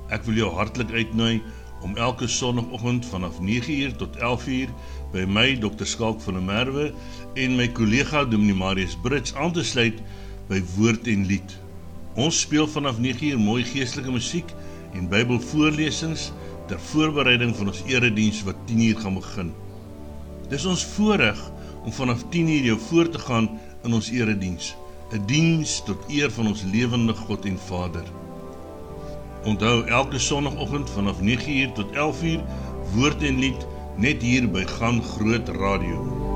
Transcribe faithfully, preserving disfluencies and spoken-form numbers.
Ek wil jou hartlik uitnooi om elke sondagoggend vanaf nege uur tot elf uur by my, dokter Skalk van der Merwe, en my kollega Dominee Marius Brits aan te sluit by Woord en Lied. Ons speel vanaf nege uur mooi geestelike musiek en Bybelvoorlesings ter voorbereiding van ons erediens wat tien uur gaan begin. Dis ons voorreg om vanaf tien uur jou voor te gaan in ons erediens, 'n diens tot eer van ons lewende God en Vader. Onthou elke sondagoggend vanaf nege uur tot elf uur, Woord en Lied, net hier by Gaan Groot Radio.